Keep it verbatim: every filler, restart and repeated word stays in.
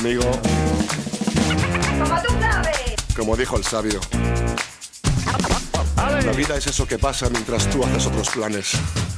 amigo. ¡Como tú sabes! Como dijo el sabio. La vida es eso que pasa mientras tú haces otros planes.